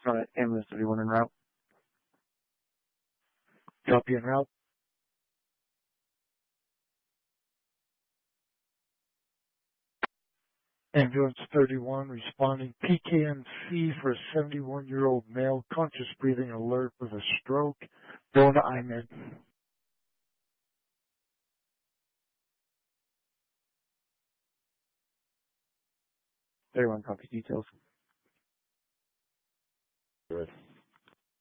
Ambulance 31 en route. Copy en route. Ambulance 31 responding PKMC for a 71-year-old male, conscious breathing, alert with a stroke. Going to IMED. 31 copy details. Good.